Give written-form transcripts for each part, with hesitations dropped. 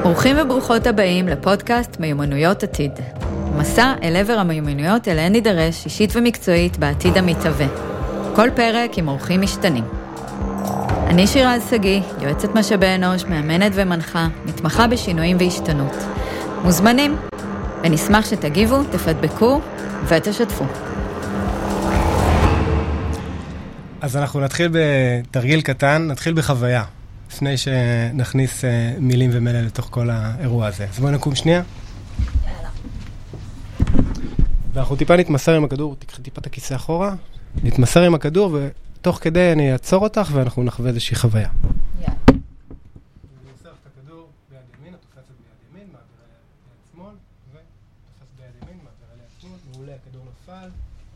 ברוכים וברוכות הבאים לפודקאסט מיומנויות עתיד. מסע אל עבר המיומנויות אליהן נידרש אישית ומקצועית בעתיד המתהווה. כל פרק עם אורחים משתנים. אני שירה שגיא, יועצת משאבי אנוש, מאמנת ומנחה, מתמחה בשינויים והשתנות. מוזמנים, ונשמח שתגיבו, תפדבקו ותשתפו. אז אנחנו נתחיל בתרגיל קטן, נתחיל בחוויה, לפני שנכניס מילים ומלל לתוך כל האירוע הזה. אז בואו נקום שנייה. יאללה. ואנחנו טיפה נתמסר עם הכדור, תקחי טיפה את הכיסא אחורה, נתמסר עם הכדור, ותוך כדי אני אעצור אותך ואנחנו נחווה איזושהי חוויה. יאללה. אני אעצור את הכדור ביד ימין, את תופסת ביד ימין, מעבירה ליד שמאל, ותופסת ביד ימין, מעבירה ליד שמאל, מעולה, הכדור נפל.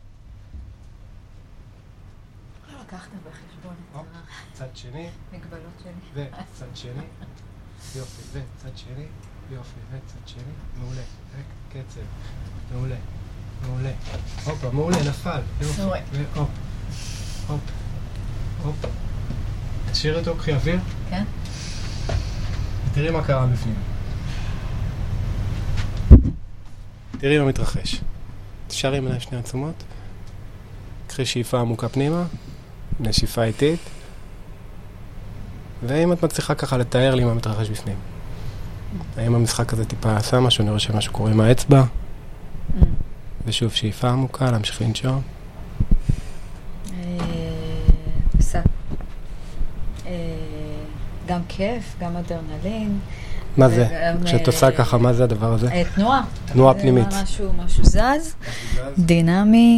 לקחת בחשבון את צד שני. המגבלות שלי. וצד שני. יופי, וצד שני. יופי, וצד שני. מעולה. קצב. מעולה. מעולה. הופה, מעולה, נפל. יופי. והופ. הופ. הופ. תשאיר אותו, קחי אוויר. כן. תראי מה קרה בפנים. תראי מה מתרחש. תשארי עם עיניים שני עצומות. קחי שאיפה עמוקה פנימה. נשיפה איטית. ואם את מצליחה ככה לתאר לי מה מתרחש בפנים. האם המשחק הזה טיפה עשה משהו, נראה שמשהו קורה עם האצבע. ושוב שאיפה עמוקה, להמשיך לנשום. עושה. גם כיף, גם אדרנלין. מה זה? כשאת עושה ככה, מה זה הדבר הזה? תנועה. תנועה פנימית. משהו זז, דינמי.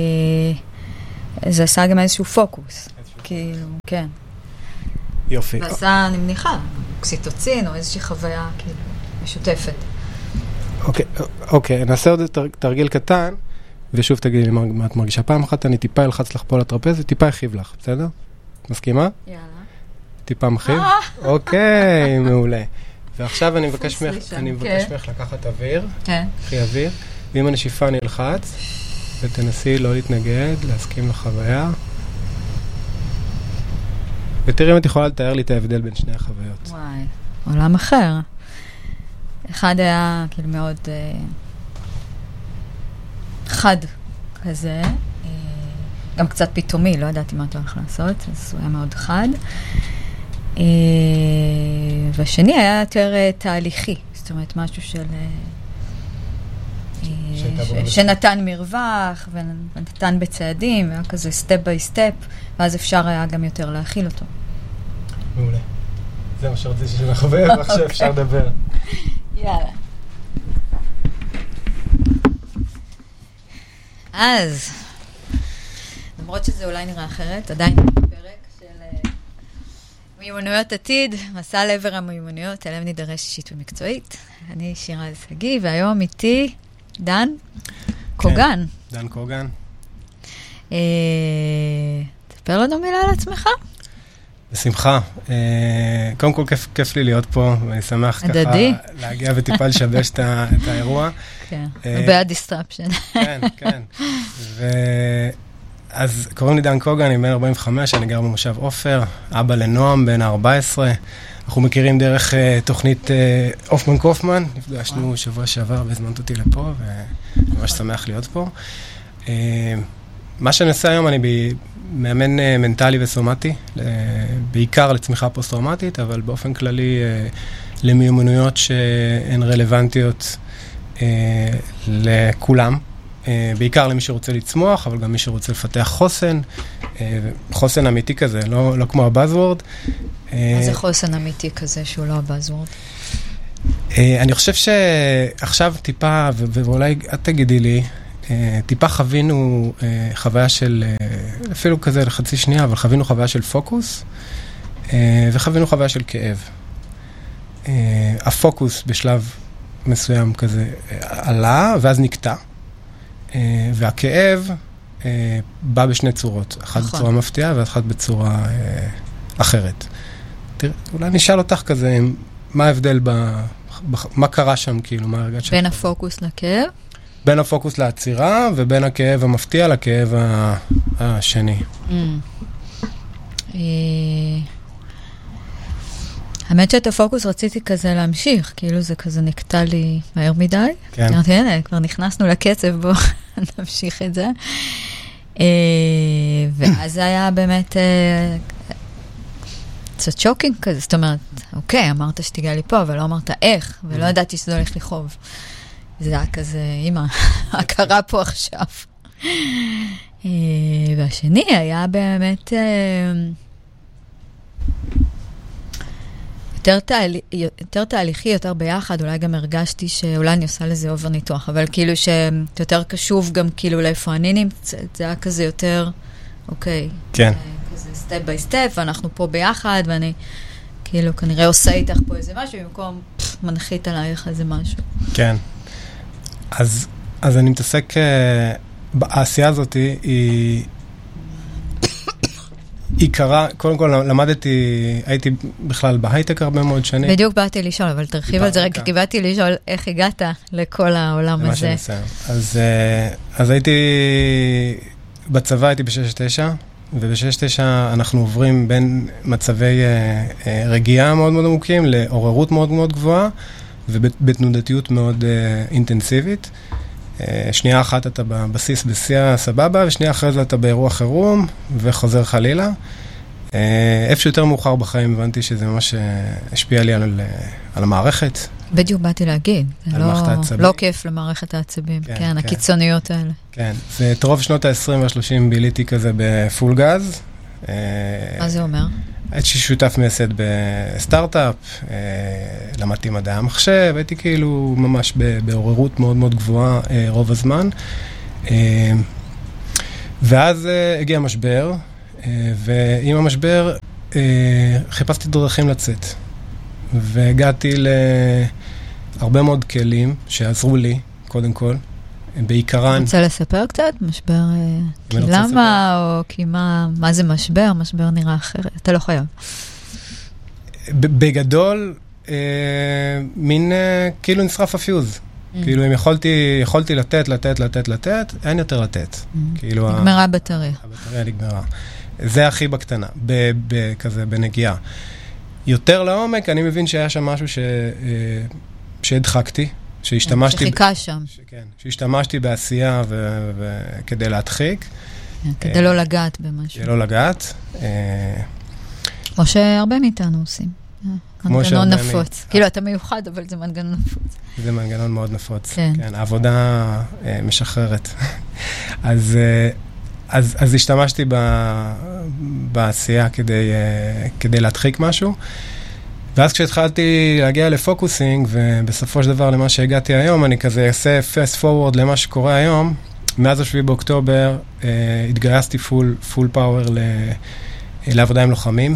זה עשה גם איזשהו פוקוס. כאילו, כן. יופי. ועשה, אני מניחה, אוקסיטוצין או איזושהי חוויה כאילו משותפת. אוקיי, נעשה עוד תרגיל קטן, ושוב תגידי לי מה את מרגישה. פעם אחת אני טיפה אלחץ לך פה לטרפז, וטיפה הכיב לך, בסדר? מסכימה? יאללה. טיפה מכיב? אוקיי, מעולה. ועכשיו אני מבקש ממך לקחת אוויר. כן. קחי אוויר. ועם הנשיפה אני אלחץ, ותנסי לא להתנגד, להסכים לחוויה. ותראי אם את יכולה לתאר לי את ההבדל בין שני החוויות. וואי, עולם אחר. אחד היה כאילו מאוד חד כזה, גם קצת פתאומי, לא ידעתי מה אתה הולך לעשות, אז הוא היה מאוד חד. והשני היה יותר תהליכי, זאת אומרת משהו של שנתן מרווח ונתן בצעדים, והיה כזה סטפ ביי סטפ, ואז אפשר היה גם יותר להכיל אותו. מעולה. זה מה שרציתי של החוויה, ועכשיו אפשר לדבר. יאללה. אז, למרות שזה אולי נראה אחרת, עדיין פרק של מיומנויות עתיד, מסע לעבר המיומנויות, אליהם נידרש אישית ומקצועית. אני שירה שגיא, והיום איתי דן קוגן. דן קוגן. תספר לנו מילה על עצמך. בשמחה. קודם כל כיף לי להיות פה, ואני שמח ככה להגיע וטיפה לשבש את האירוע. כן, בעד דיסטרפשן. כן, כן. אז קוראים לי דן קוגן, אני בן 45, אני גר במושב עופר, אבא לנועם, בן 14. אנחנו מכירים דרך תוכנית אופמן קופמן, נפגשנו שבוע שעבר והזמנת אותי לפה, וממש שמח להיות פה. מה שאני עושה היום, אני מאמן מנטלי וסומטי, בעיקר לצמיחה פוסט-טראומטית, אבל באופן כללי למיומנויות שהן רלוונטיות לכולם, בעיקר למי שרוצה לצמוח, אבל גם מי שרוצה לפתח חוסן, חוסן אמיתי כזה, לא כמו הבאזוורד. מה זה חוסן אמיתי כזה שהוא לא הבאזוורד? אני חושב שעכשיו טיפה, ואולי את תגידי לי, טיפה חווינו חוויה של, אפילו כזה לחצי שנייה, אבל חווינו חוויה של פוקוס, וחווינו חוויה של כאב. הפוקוס בשלב מסוים כזה עלה, ואז נקטע, והכאב בא בשני צורות, אחת בצורה מפתיעה, ואחת בצורה אחרת. אולי נשאל אותך כזה, מה ההבדל מה קרה שם, כאילו, מה הרגעת שם? בין הפוקוס לכאב? בין הפוקוס לעצירה, ובין הכאב המפתיע לכאב השני. האמת שאת הפוקוס רציתי כזה להמשיך, כאילו זה כזה נקטע לי מהר מדי. כן. אמרתי, הנה, כבר נכנסנו לקצב, בואו נמשיך את זה. ואז זה היה באמת קצת שוקינג כזה, זאת אומרת, אוקיי, אמרת שתיגע לי פה, אבל לא אמרת איך, ולא ידעתי שזה הולך לחוב. זה היה כזה, אמא, הכרה פה עכשיו. והשני היה באמת יותר תהליכי, יותר ביחד, אולי גם הרגשתי שאולי אני עושה לזה אובר ניתוח, אבל כאילו שיותר קשוב גם כאילו לאיפה אני נמצאת, זה היה כזה יותר, אוקיי. כן. כזה סטפ ביי סטפ, ואנחנו פה ביחד, ואני כאילו כנראה עושה איתך פה איזה משהו, במקום מנחית עלייך איזה משהו. כן. אז אני מתעסק, העשייה הזאת היא קרה, קודם כל למדתי, הייתי בכלל בהייטק הרבה מאוד שנים. בדיוק באתי לשאול, אבל תרחיב על זה רגע, כי באתי לשאול איך הגעת לכל העולם הזה. אז הייתי, בצבא הייתי ב-6-9, וב-6-9 אנחנו עוברים בין מצבי רגיעה מאוד מאוד עמוקים, לעוררות מאוד מאוד גבוהה, ובתנודתיות מאוד אינטנסיבית. שנייה אחת אתה בבסיס בסיעה סבבה, ושנייה אחרי זה אתה באירוע חירום, וחוזר חלילה. איפה שיותר מאוחר בחיים, הבנתי שזה ממש השפיע לי על המערכת. בדיוק באתי להגיד, זה לא כיף למערכת העצבים, כן, הקיצוניות האלה. כן, זה את רוב שנות ה-20 וה-30 ביליתי כזה בפול גז. מה זה אומר? הייתי שותף מייסד בסטארט-אפ, למדתי מדעי המחשב, הייתי כאילו ממש בעוררות מאוד מאוד גבוהה רוב הזמן. ואז הגיע המשבר, ועם המשבר חיפשתי דרכים לצאת. והגעתי להרבה מאוד כלים שעזרו לי, קודם כל, בעיקרן. רוצה לספר קצת? משבר, כי למה, או כי מה זה משבר? משבר נראה אחרת. אתה לא חייב. בגדול, מין, כאילו נשרף הפיוז. כאילו, אם יכולתי לתת, אין יותר לתת. נגמרה הבטריה. הבטריה נגמרה. זה הכי בקטנה, כזה, בנגיעה. יותר לעומק, אני מבין שהיה שם משהו שהדחקתי. שחיכה שם. כן, שהשתמשתי בעשייה כדי להדחיק. כדי לא לגעת במשהו. כדי לא לגעת. כמו שהרבה מאיתנו עושים. מנגנון נפוץ. כאילו, אתה מיוחד, אבל זה מנגנון נפוץ. זה מנגנון מאוד נפוץ. כן, העבודה משחררת. אז השתמשתי בעשייה כדי להדחיק משהו. ואז כשהתחלתי להגיע לפוקוסינג, ובסופו של דבר למה שהגעתי היום, אני כזה אעשה fast forward למה שקורה היום. מאז השביעי באוקטובר התגייסתי full power לעבודה עם לוחמים.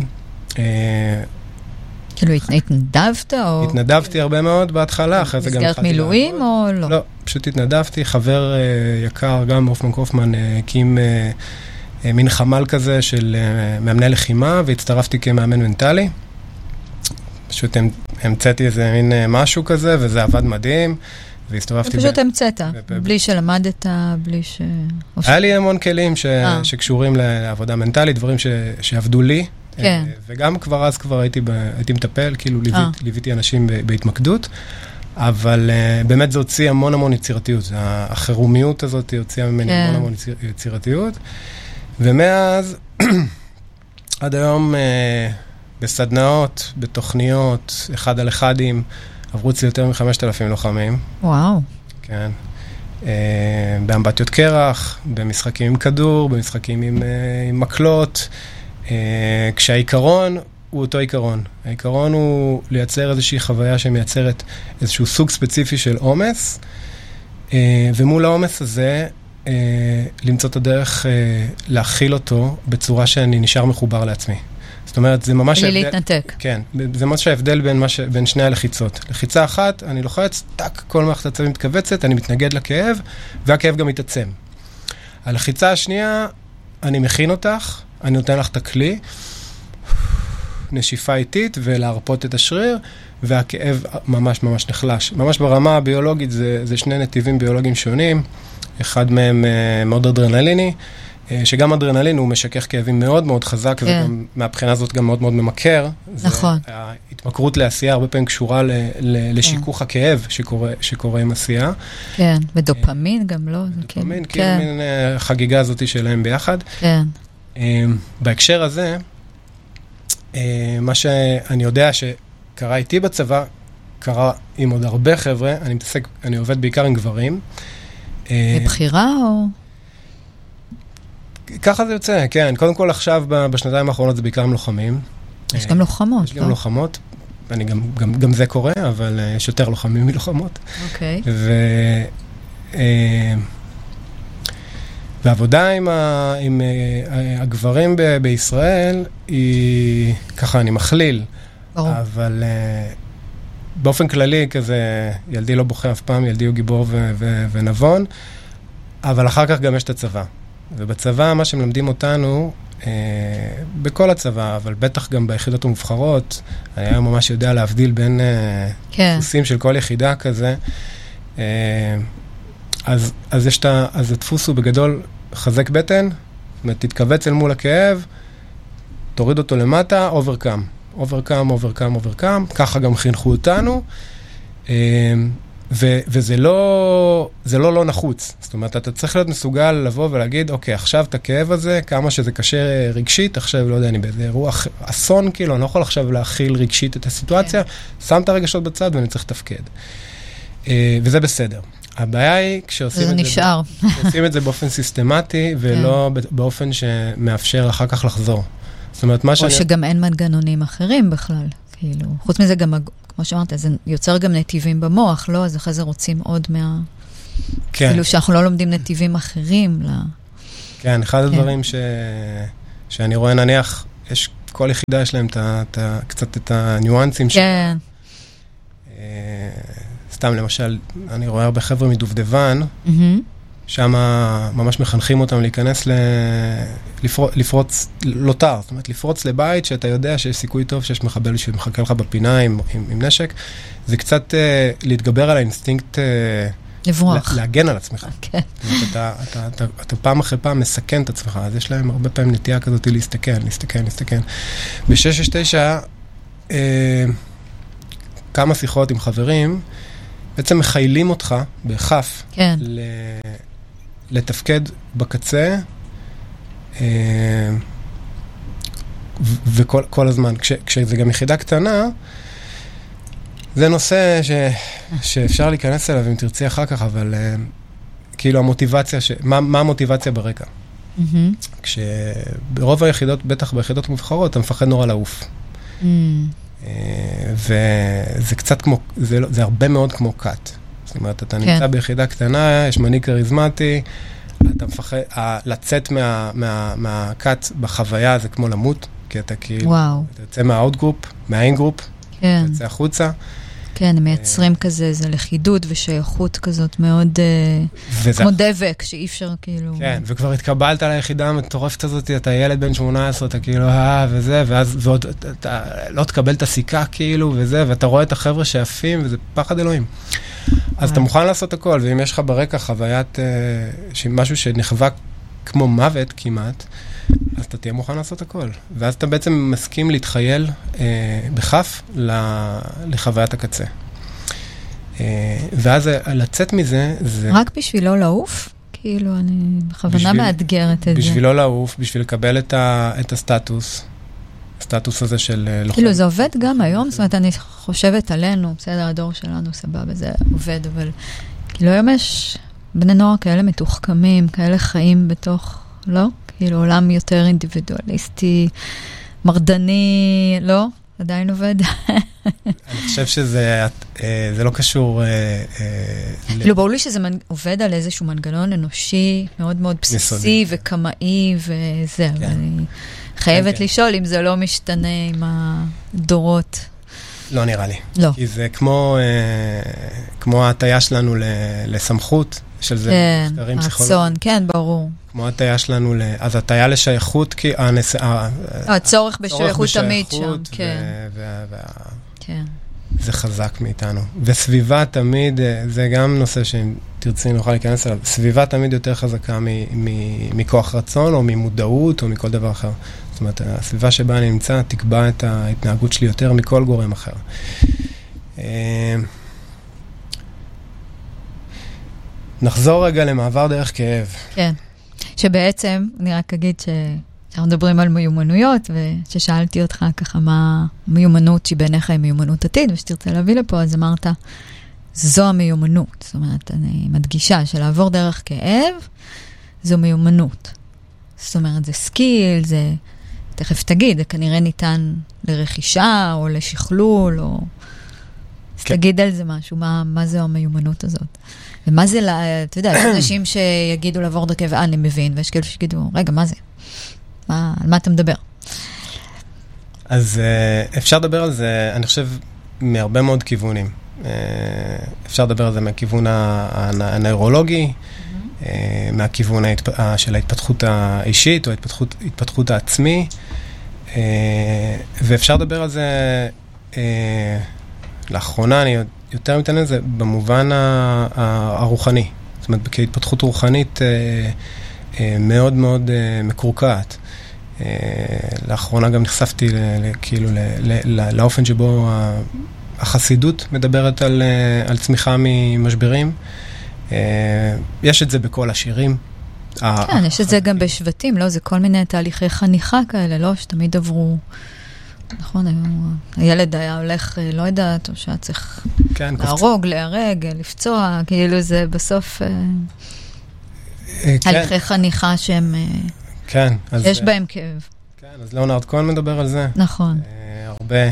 כאילו התנדבת או? התנדבתי הרבה מאוד בהתחלה, אחרי זה גם מסגרת מילואים או לא? לא, פשוט התנדבתי. חבר יקר, גם הופמן קופמן, הקים מין חמל כזה של מאמני לחימה, והצטרפתי כמאמן מנטלי. פשוט המצאתי איזה מין משהו כזה, וזה עבד מדהים, והסתובבתי... פשוט המצאת, בלי שלמדת, בלי ש... היה לי המון כלים שקשורים לעבודה מנטלית, דברים שעבדו לי, וגם כבר אז הייתי מטפל, כאילו ליוויתי אנשים בהתמקדות, אבל באמת זה הוציא המון יצירתיות, החירומיות הזאת הוציאה ממני המון יצירתיות, ומאז עד היום... בסדנאות, בתוכניות, 1 על 1, עברו אצלי יותר מ-5,000 לוחמים. וואו. כן. באמבטיות קרח, במשחקים עם כדור, במשחקים עם מקלות, כשהעיקרון הוא אותו עיקרון. העיקרון הוא לייצר איזושהי חוויה שמייצרת איזשהו סוג ספציפי של אומץ, ומול האומץ הזה, למצוא את הדרך להכיל אותו בצורה שאני נשאר מחובר לעצמי. זאת אומרת, זה ממש... בלי להתנתק. כן, זה ממש ההבדל בין שני הלחיצות. לחיצה אחת, אני לוחץ, טק, כל מערכת העצבים מתכווצת, אני מתנגד לכאב, והכאב גם מתעצם. הלחיצה השנייה, אני מכין אותך, אני נותן לך את הכלי, נשיפה איטית, ולהרפות את השריר, והכאב ממש נחלש. ממש ברמה הביולוגית, זה שני נתיבים ביולוגיים שונים, אחד מהם מאוד אדרנליני, שגם אדרנלין הוא משכך כאבים מאוד מאוד חזק, וגם מהבחינה הזאת גם מאוד מאוד ממכר. נכון. ההתמכרות לעשייה הרבה פעמים קשורה לשיכוך הכאב שקורה עם עשייה. כן, ודופמין גם לא. דופמין, כאילו מין חגיגה הזאת שלהם ביחד. כן. בהקשר הזה, מה שאני יודע שקרה איתי בצבא, קרה עם עוד הרבה חבר'ה, אני עובד בעיקר עם גברים. בבחירה או? ככה זה יוצא, כן. קודם כל עכשיו, בשנתיים האחרונות זה בעיקר עם לוחמים. יש גם לוחמות. יש גם לוחמות. גם זה קורה, אבל יש יותר לוחמים מלוחמות. אוקיי. והעבודה עם הגברים בישראל היא, ככה אני מכליל, אבל באופן כללי כזה, ילדי לא בוכה אף פעם, ילדי הוא גיבור ונבון, אבל אחר כך גם יש את הצבא. ובצבא מה שמלמדים אותנו, בכל הצבא, אבל בטח גם ביחידות המובחרות, אני היום ממש יודע להבדיל בין דפוסים של כל יחידה כזה, אז הדפוס הוא בגדול חזק בטן, זאת אומרת, תתכווץ אל מול הכאב, תוריד אותו למטה, overcome, ככה גם חינכו אותנו, וזה לא נחוץ. זאת אומרת, אתה צריך להיות מסוגל לבוא ולהגיד, אוקיי, עכשיו את הכאב הזה, כמה שזה קשה רגשית, עכשיו, לא יודע, אני באיזה רוח אסון, כאילו, אני לא יכול עכשיו להכיל רגשית את הסיטואציה, שם את הרגשות בצד ואני צריך לתפקד. וזה בסדר. הבעיה היא כשעושים את זה באופן סיסטמטי, ולא באופן שמאפשר אחר כך לחזור. זאת אומרת, או שגם אין מנגנונים אחרים בכלל. כאילו, חוץ מזה גם, כמו שאמרת, זה יוצר גם נתיבים במוח, לא? אז אחרי זה רוצים עוד כאילו שאנחנו לא לומדים נתיבים אחרים. כן, אחד הדברים שאני רואה, נניח, כל יחידה יש להם קצת את הניואנסים כן. סתם, למשל, אני רואה הרבה חבר'ה מדובדבן, שם ממש מחנכים אותם להיכנס לפרוץ, לוטר, זאת אומרת, לפרוץ לבית שאתה יודע שיש סיכוי טוב שיש מחבל שמחכה לך בפינה עם נשק. זה קצת להתגבר על האינסטינקט לברוח. להגן על עצמך. כן. אתה פעם אחרי פעם מסכן את עצמך, אז יש להם הרבה פעמים נטייה כזאת להסתכן. ב-669, כמה שיחות עם חברים, בעצם מחיילים אותך בחף לתפקד בקצה, וכל הזמן. כשזה גם יחידה קטנה, זה נושא שאפשר להיכנס אליו אם תרצי אחר כך, אבל כאילו המוטיבציה, מה המוטיבציה ברקע? כשברוב היחידות, בטח ביחידות מובחרות, אתה מפחד נורא לעוף. וזה קצת כמו, זה הרבה מאוד קאט. זאת אומרת, אתה נמצא ביחידה קטנה, יש מנהיג כריזמטי, אתה מפחד, לצאת מהקאט בחוויה זה כמו למות, כי אתה כאילו, אתה יוצא מהאוט גרופ, מהאין גרופ, אתה יוצא החוצה. כן, הם מייצרים כזה, זה לכידות ושייכות כזאת מאוד, כמו דבק, שאי אפשר כאילו... כן, וכבר התקבלת על היחידה המטורפת הזאת, אתה ילד בן 18, אתה כאילו, וזה, ועוד אתה לא תקבל את הסיכה כאילו, וזה, ואתה רואה את החבר'ה שעפים, וזה פחד אלוהים. אז אתה מוכן לעשות הכל, ואם יש לך ברקע חוויית, משהו שנחווה כמו מוות כמעט, אז אתה תהיה מוכן לעשות הכל. ואז אתה בעצם מסכים להתחייל בחף לחוויית הקצה. ואז לצאת מזה, זה... רק בשביל לא לעוף? כאילו, אני בכוונה מאתגרת את זה. בשביל לא לעוף, בשביל לקבל את הסטטוס. הסטטוס הזה של לוחם. כאילו, זה עובד גם היום? זאת אומרת, אני חושבת עלינו, בסדר, הדור שלנו סבבה, זה עובד, אבל כאילו, היום יש בני נוער כאלה מתוחכמים, כאלה חיים בתוך, לא? כאילו, עולם יותר אינדיבידואליסטי, מרדני, לא? עדיין עובד. אני חושב שזה לא קשור... כאילו, ברור לי שזה עובד על איזשהו מנגנון אנושי מאוד מאוד בסיסי וקמאי וזה, אבל אני חייבת לשאול אם זה לא משתנה עם הדורות. לא נראה לי. לא. כי זה כמו ההטיה שלנו לסמכות, של זה מחקרים פסיכולוגיים. הרצון, כן, ברור. כמו ההטיה שלנו, אז ההטיה לשייכות, כי הצורך בשייכות תמיד שם, כן. כן. זה חזק מאיתנו. וסביבה תמיד, זה גם נושא שתרצי נוכל להיכנס אליו, סביבה תמיד יותר חזקה מכוח רצון, או ממודעות, או מכל דבר אחר. זאת אומרת, הסביבה שבה אני נמצא, תקבע את ההתנהגות שלי יותר מכל גורם אחר. נחזור רגע למעבר דרך כאב. כן. שבעצם, אני רק אגיד שאנחנו מדברים על מיומנויות, וששאלתי אותך ככה מה מיומנות שבעיניך היא מיומנות עתיד, ושתרצה להביא לפה, אז אמרת, זו המיומנות. זאת אומרת, אני מדגישה שלעבור דרך כאב, זו מיומנות. זאת אומרת, זה סקיל, זה, תכף תגיד, זה כנראה ניתן לרכישה, או לשכלול, או... אז תגיד על זה משהו, מה זה המיומנות הזאת? ומה זה, אתה יודע, יש אנשים שיגידו לעבור דרכי, אני מבין, ויש כאלה שיגידו, רגע, מה זה? על מה אתה מדבר? אז אפשר לדבר על זה, אני חושב, מהרבה מאוד כיוונים. אפשר לדבר על זה מהכיוון הנוירולוגי, מהכיוון של ההתפתחות האישית, או ההתפתחות העצמי, ואפשר לדבר על זה, לאחרונה אני יותר מתעניין לזה במובן הרוחני. זאת אומרת, כהתפתחות רוחנית מאוד מאוד מקורקעת. לאחרונה גם נחשפתי כאילו לאופן שבו החסידות מדברת על צמיחה ממשברים. יש את זה בכל השירים. כן, יש את זה גם בשבטים, לא? זה כל מיני תהליכי חניכה כאלה, לא? שתמיד עברו... נכון, הילד היה הולך, לא יודעת, או שהיה צריך להרוג, להרג, לפצוע, כאילו זה בסוף הליכי חניכה שהם, יש בהם כאב. כן, אז ליאונרד כהן מדבר על זה. נכון. הרבה.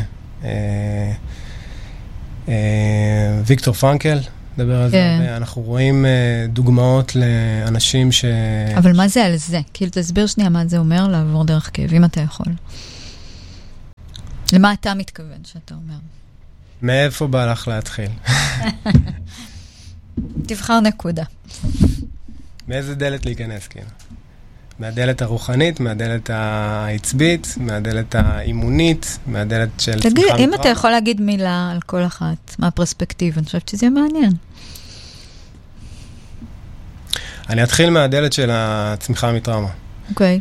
ויקטור פרנקל מדבר על זה הרבה. אנחנו רואים דוגמאות לאנשים ש... אבל מה זה על זה? כאילו תסביר שנייה מה זה אומר לעבור דרך כאב, אם אתה יכול. למה אתה מתכוון שאתה אומר? מאיפה בא לך להתחיל? תבחר נקודה. מאיזה דלת להיכנס, כאילו? מהדלת הרוחנית, מהדלת העצבית, מהדלת האימונית, מהדלת של... תגיד, אם אתה יכול להגיד מילה על כל אחת, מה הפרספקטיבה, אני חושבת שזה יהיה מעניין. אני אתחיל מהדלת של הצמיחה מטראומה. אוקיי.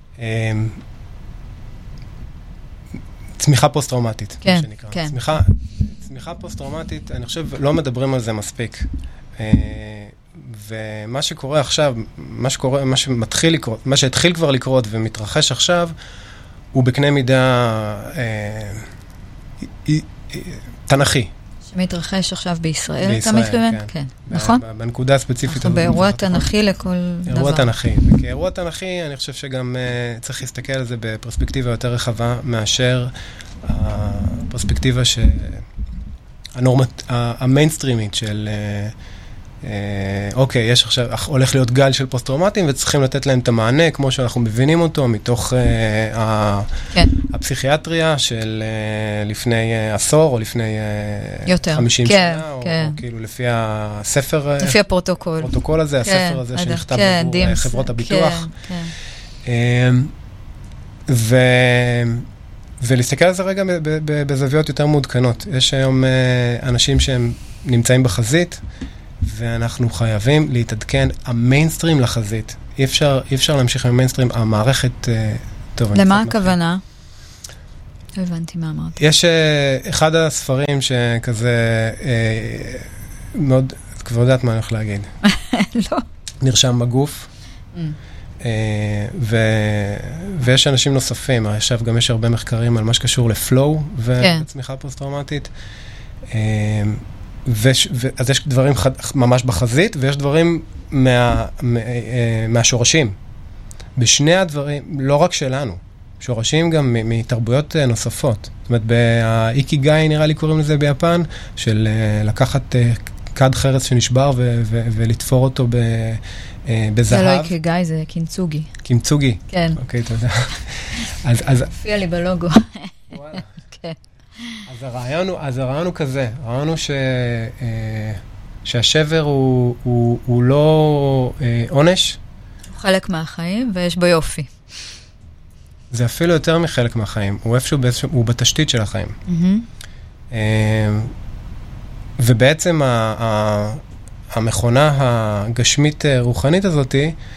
צמיחה פוסט-טראומטית, כן, מה שנקרא. כן. צמיחה פוסט-טראומטית, אני חושב, לא מדברים על זה מספיק. ומה שקורה עכשיו, מה שהתחיל כבר לקרות ומתרחש עכשיו, הוא בקנה מידה תנכי. שמתרחש עכשיו בישראל, אתה מתכוון? כן. נכון? בנקודה הספציפית. אנחנו באירוע תנכי לכל דבר. אירוע תנכי. וכאירוע תנכי, אני חושב שגם צריך להסתכל על זה בפרספקטיבה יותר רחבה, מאשר הפרספקטיבה המיינסטרימית של... אוקיי, יש עכשיו, הולך להיות גל של פוסט-טראומטיים, וצריכים לתת להם את המענה, כמו שאנחנו מבינים אותו, מתוך הפסיכיאטריה של לפני עשור, או לפני 50 שנה, או כאילו לפי הספר, לפי הפרוטוקול הזה, הספר הזה שנכתב עבור חברות הביטוח. ולהסתכל על זה רגע בזוויות יותר מעודכנות. יש היום אנשים שהם נמצאים בחזית, ואנחנו חייבים להתעדכן המיינסטרים לחזית. אי אפשר להמשיך עם המיינסטרים, המערכת... למה הכוונה? לא הבנתי מה אמרת. יש אחד הספרים שכזה מאוד... את כבר יודעת מה אני הולך להגיד. לא. נרשם בגוף. ויש אנשים נוספים. עכשיו גם יש הרבה מחקרים על מה שקשור לפלואו וצמיחה פוסט-טראומטית. אז יש דברים ממש בחזית, ויש דברים מהשורשים. בשני הדברים, לא רק שלנו, שורשים גם מתרבויות נוספות. זאת אומרת, באיקיגאי נראה לי קוראים לזה ביפן, של לקחת כד חרס שנשבר ולתפור אותו בזהב. זה לא איקיגאי, זה קימצוגי. קימצוגי? כן. אוקיי, תודה. הופיע לי בלוגו. וואלה. כן. אז הרעיון הוא כזה, הרעיון הוא שהשבר הוא לא עונש. הוא חלק מהחיים ויש בו יופי. זה אפילו יותר מחלק מהחיים, הוא איפשהו הוא בתשתית של החיים. ובעצם המכונה הגשמית רוחנית הזאת,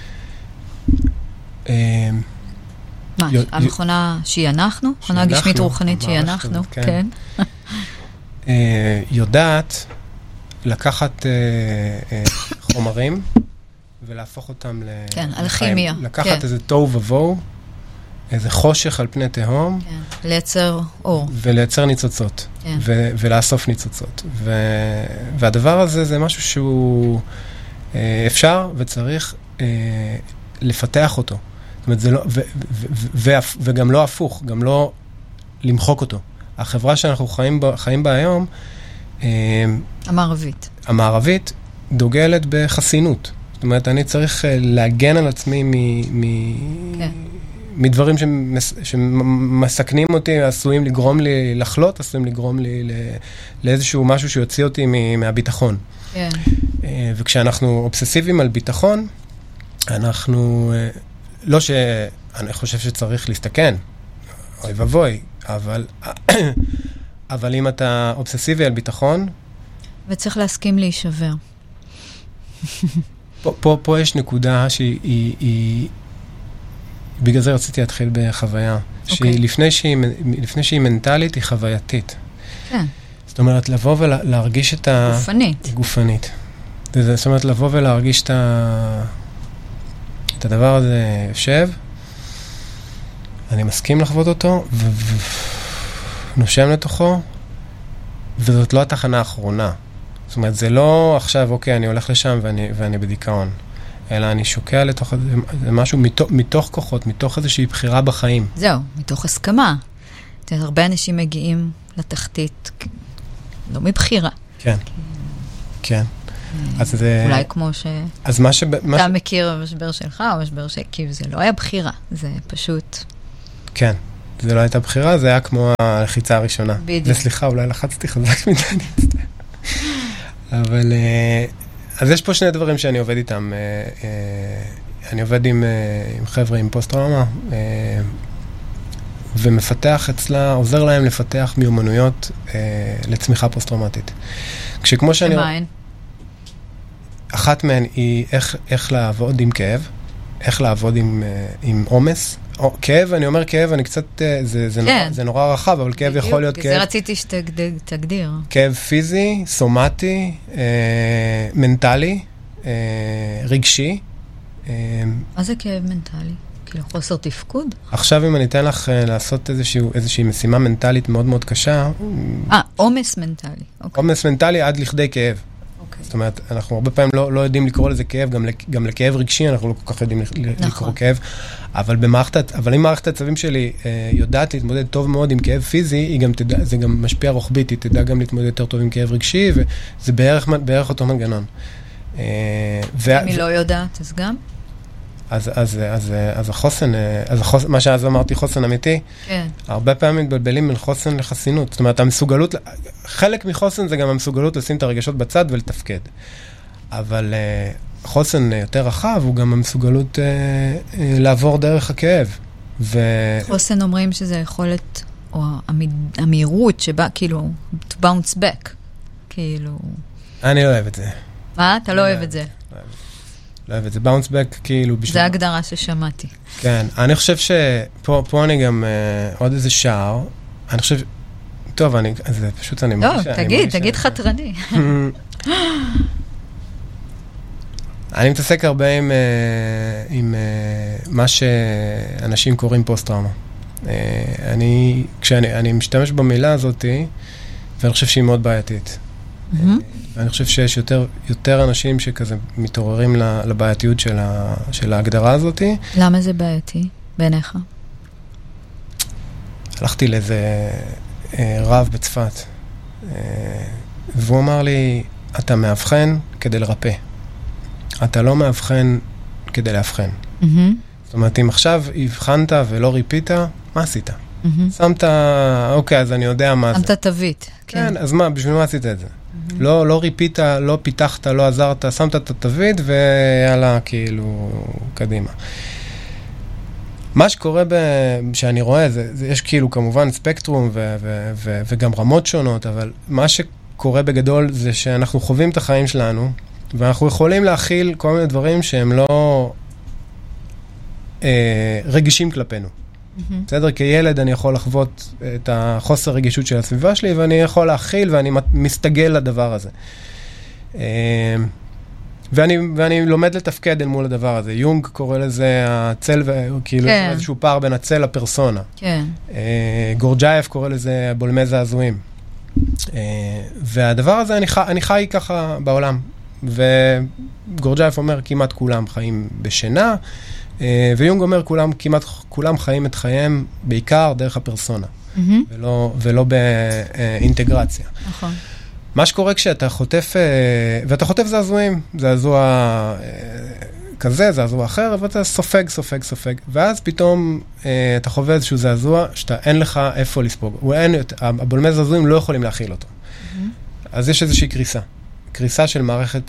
מה, המכונה שהיא אנחנו? מכונה גשמית רוחנית שהיא אנחנו, כן. יודעת לקחת חומרים ולהפוך אותם כן, אלכימיה. לקחת איזה תוהו ובוהו, איזה חושך על פני תהום. כן, לייצר אור. ולייצר ניצוצות. כן. ולאסוף ניצוצות. והדבר הזה זה משהו שהוא אפשר וצריך לפתח אותו. זאת אומרת, זה לא, וגם לא הפוך, גם לא למחוק אותו. החברה שאנחנו חיים בה היום, המערבית דוגלת בחסינות. זאת אומרת, אני צריך להגן על עצמי מדברים שמסכנים אותי, עשויים לגרום לי לחלות, עשויים לגרום לי לאיזשהו משהו שיוציא אותי מהביטחון. כן. וכשאנחנו אובססיביים על ביטחון, אנחנו, לא שאני חושב שצריך להסתכן, אוי ובוי, אבל אם אתה אובססיבי על ביטחון... וצריך להסכים להישבר. פה יש נקודה שהיא... בגלל זה רציתי להתחיל בחוויה. שהיא לפני שהיא מנטלית, היא חווייתית. כן. זאת אומרת, לבוא ולהרגיש את ה... גופנית. זאת אומרת, לבוא ולהרגיש את הדבר הזה יושב, אני מסכים לחוות אותו, ונושם לתוכו, וזאת לא התחנה האחרונה. זאת אומרת, זה לא עכשיו, אוקיי, אני הולך לשם ואני בדיכאון. אלא אני שוקע לתוך זה משהו מתוך כוחות, מתוך איזושהי בחירה בחיים. זהו, מתוך הסכמה. הרבה אנשים מגיעים לתחתית, לא מבחירה. כן, כן. אז זה... אולי כמו ש... אז מה אתה מכיר המשבר שלך, או המשבר שקיב, זה לא היה בחירה, זה פשוט... כן, זה לא הייתה בחירה, זה היה כמו הלחיצה הראשונה. בדיוק. וסליחה, אולי לחצתי חזק מדי, אני מצטער. אבל... אז יש פה שני דברים שאני עובד איתם. אני עובד עם חבר'ה עם פוסט-טראומה, ומפתח אצלה, עוזר להם לפתח מיומנויות לצמיחה פוסט-טראומטית. כשכמו שאני... שמעין? אחת מהן היא איך לעבוד עם כאב, איך לעבוד עם עומס. כאב, אני אומר כאב, אני קצת, זה נורא רחב, אבל כאב יכול להיות כאב. זה רציתי שתגדיר. כאב פיזי, סומטי, מנטלי, רגשי. מה זה כאב מנטלי? כאילו חוסר תפקוד? עכשיו אם אני אתן לך לעשות איזושהי משימה מנטלית מאוד מאוד קשה. עומס מנטלי. עומס מנטלי עד לכדי כאב. זאת אומרת, אנחנו הרבה פעמים לא יודעים לקרוא לזה כאב, גם לכאב רגשי אנחנו לא כל כך יודעים לקרוא כאב, אבל אם מערכת העצבים שלי יודעת להתמודד טוב מאוד עם כאב פיזי, זה גם משפיע רוחבית, היא תדע גם להתמודד יותר טוב עם כאב רגשי, וזה בערך אותו מנגנון. אם היא לא יודעת, אז גם? אז החוסן, מה שאז אמרתי, חוסן אמיתי, הרבה פעמים מתבלבלים בין חוסן לחסינות. זאת אומרת, המסוגלות, חלק מחוסן זה גם המסוגלות לשים את הרגשות בצד ולתפקד. אבל חוסן יותר רחב הוא גם המסוגלות לעבור דרך הכאב. חוסן אומרים שזה יכולת, או המהירות שבה, כאילו, to bounce back. כאילו... אני לא אוהב את זה. מה? אתה לא אוהב את זה? לא אוהב את זה. bounce back כאילו... זה הגדרה ששמעתי. כן. אני חושב שפה אני גם עוד איזה שער. אני חושב... טוב, זה פשוט אני... לא, תגיד חתרני. אני מתעסק הרבה עם מה שאנשים קוראים פוסט-טראומה. כשאני משתמש במילה הזאת, ואני חושב שהיא מאוד בעייתית. אני חושב שיש יותר אנשים שכזה מתעוררים לבעייתיות של ההגדרה הזאת. למה זה בעייתי בעיניך? הלכתי לאיזה רב בצפת, והוא אמר לי, אתה מאבחן כדי לרפא. אתה לא מאבחן כדי להבחן. זאת אומרת, אם עכשיו הבחנת ולא ריפית, מה עשית? שמת, אוקיי, אז אני יודע מה זה. שמת תווית. כן, אז מה, בשביל מה עשית את זה? לא ריפית, לא פיתחת, לא עזרת, שמת את התווית ויאללה, כאילו, קדימה. מה שקורה שאני רואה, יש כאילו כמובן ספקטרום וגם רמות שונות, אבל קורה בגדול זה שאנחנו חווים את החיים שלנו, ואנחנו יכולים להכיל כל מיני דברים שהם לא רגישים כלפינו. בסדר? כילד אני יכול לחוות את החוסר רגישות של הסביבה שלי, ואני יכול להכיל ואני מסתגל לדבר הזה. ואני לומד לתפקד אל מול הדבר הזה. יונג קורא לזה הצל, כאילו איזשהו פער בין הצל לפרסונה. גורג'ייף קורא לזה בולמי זעזועים. והדבר הזה אני חי ככה בעולם. וגורג'ייף אומר כמעט כולם חיים בשינה, ויונג אומר כמעט כולם חיים את חייהם בעיקר דרך הפרסונה, ולא באינטגרציה. נכון. מה שקורה כשאתה חוטף, ואתה חוטף זעזועים, זעזוע כזה, זעזוע אחר, ואתה סופג, ואז פתאום אתה חווה איזשהו זעזוע שאתה אין לך איפה לספוג. הבולמי זעזועים לא יכולים להכיל אותו. אז יש איזושהי קריסה של מערכת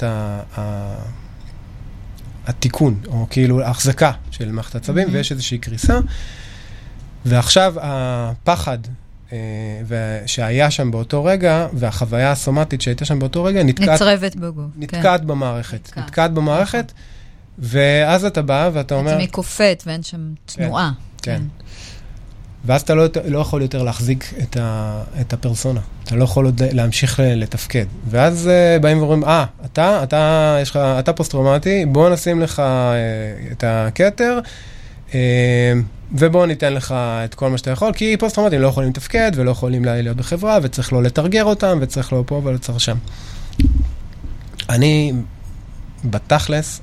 התיקון, או כאילו ההחזקה של מערכת עצבים, ויש איזושהי קריסה, ועכשיו הפחד שהיה שם באותו רגע, והחוויה הסומטית שהייתה שם באותו רגע, נתקעת במערכת, ואז אתה בא ואתה אומר... אתה מקופט ואין שם תנועה. כן. ואז אתה לא יכול יותר להחזיק את הפרסונה. אתה לא יכול עוד להמשיך לתפקד. ואז באים ואומרים, אתה פוסט-טראומטי, בוא נשים לך את הכתר, ובוא ניתן לך את כל מה שאתה יכול, כי פוסט-טראומטים לא יכולים לתפקד, ולא יכולים להיות בחברה, וצריך לא לתרגר אותם, וצריך לא פה ולא צריך שם. אני, בתכלס,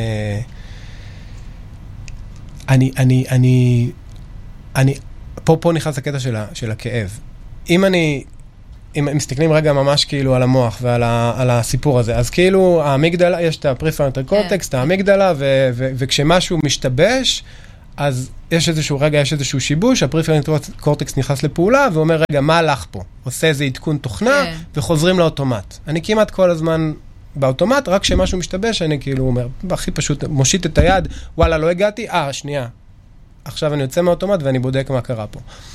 פה נכנס הקטע של הכאב. אם מסתכלים רגע ממש כאילו על המוח ועל הסיפור הזה, אז כאילו האמיגדלה, יש את הפריפרונטל קורטקס, את האמיגדלה, וכשמשהו משתבש, אז יש איזשהו שיבוש, הפריפרונטל קורטקס נכנס לפעולה, ואומר, רגע, מה הלך פה? עושה איזה עדכון תוכנה, וחוזרים לאוטומט. אני כמעט כל הזמן באוטומט, רק כשמשהו משתבש, אני כאילו אומר, הכי פשוט, מושיט את היד, וואלה, לא הגעתי, שנייה. עכשיו אני יוצא מהאוטומט ואני בודק מה קרה פה.